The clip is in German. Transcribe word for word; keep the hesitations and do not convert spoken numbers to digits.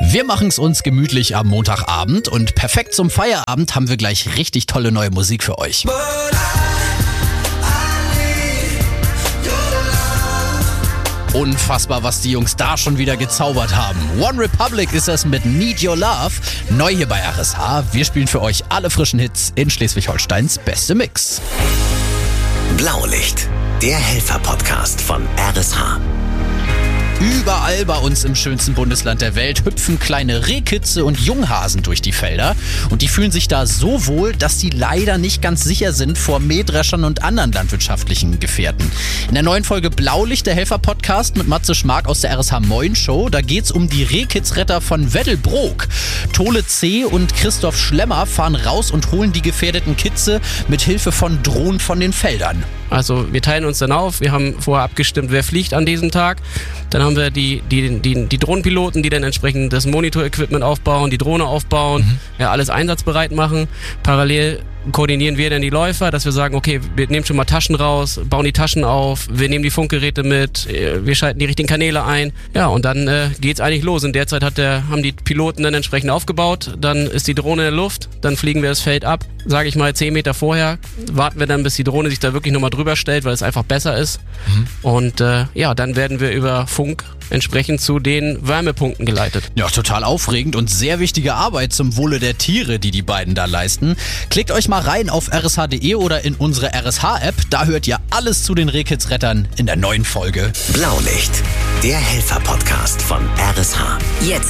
Wir machen's uns gemütlich am Montagabend und perfekt zum Feierabend haben wir gleich richtig tolle neue Musik für euch. Unfassbar, was die Jungs da schon wieder gezaubert haben. One Republic ist es mit Need Your Love. Neu hier bei R S H. Wir spielen für euch alle frischen Hits in Schleswig-Holsteins beste Mix. Blaulicht, der Helfer-Podcast von R S H. Überall bei uns im schönsten Bundesland der Welt hüpfen kleine Rehkitze und Junghasen durch die Felder. Und die fühlen sich da so wohl, dass sie leider nicht ganz sicher sind vor Mähdreschern und anderen landwirtschaftlichen Gefährten. In der neuen Folge Blaulicht, der Helfer-Podcast mit Matze Schmark aus der R S H Moin Show, da geht's um die Rehkitzretter von Weddelbrook. Tole C. und Christoph Schlemmer fahren raus und holen die gefährdeten Kitze mit Hilfe von Drohnen von den Feldern. Also wir teilen uns dann auf, wir haben vorher abgestimmt, wer fliegt an diesem Tag. Dann haben wir die, die, die, die Drohnenpiloten, die dann entsprechend das Monitor-Equipment aufbauen, die Drohne aufbauen, mhm. ja, alles einsatzbereit machen. Parallel koordinieren wir dann die Läufer, dass wir sagen, okay, wir nehmen schon mal Taschen raus, bauen die Taschen auf, wir nehmen die Funkgeräte mit, wir schalten die richtigen Kanäle ein. Ja, und dann äh, geht's eigentlich los. In der Zeit hat der, haben die Piloten dann entsprechend aufgebaut, dann ist die Drohne in der Luft, dann fliegen wir das Feld ab, sage ich mal zehn Meter vorher, warten wir dann, bis die Drohne sich da wirklich nochmal drüber stellt, weil es einfach besser ist. Mhm. Und äh, ja, dann werden wir über Funk entsprechend zu den Wärmepunkten geleitet. Ja, total aufregend und sehr wichtige Arbeit zum Wohle der Tiere, die die beiden da leisten. Klickt euch mal rein auf r s h punkt d e oder in unsere R S H-App. Da hört ihr alles zu den Rehkitzrettern in der neuen Folge. Blaulicht, der Helfer-Podcast von R S H. Jetzt